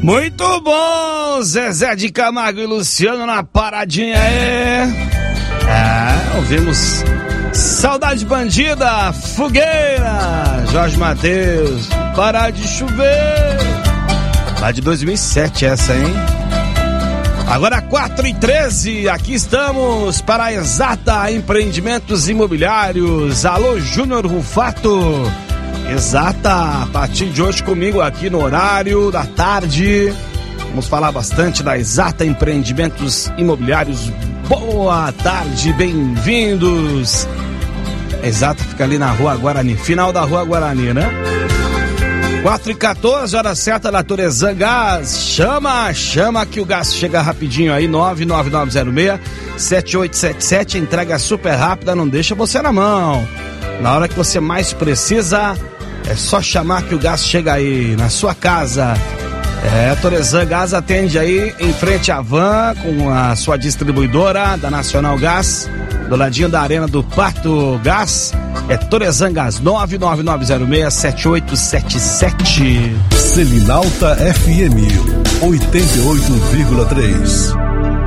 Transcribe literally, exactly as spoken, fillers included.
Muito bom, Zezé de Camargo e Luciano na paradinha aí. É, ouvimos Saudade Bandida, Fogueira, Jorge Mateus, Parar de Chover. Lá de dois mil e sete essa, hein? Agora quatro e treze, aqui estamos para a Exata Empreendimentos Imobiliários. Alô, Júnior Rufato. Exata, a partir de hoje comigo aqui no horário da tarde. Vamos falar bastante da Exata Empreendimentos Imobiliários. Boa tarde, bem-vindos. Exata fica ali na Rua Guarani, final da Rua Guarani, né? quatro e quatorze, hora certa da Toresan Gás. Chama, chama que o gás chega rapidinho aí, nove nove nove zero seis sete oito sete sete, entrega super rápida, não deixa você na mão. Na hora que você mais precisa, é só chamar que o gás chega aí, na sua casa. É, a Toresan Gás atende aí em frente à Van, com a sua distribuidora da Nacional Gás, do ladinho da Arena do Pato Gás. É Toresan Gás, nove nove nove zero seis sete oito sete sete. Selinalta F M, oitenta e oito vírgula três.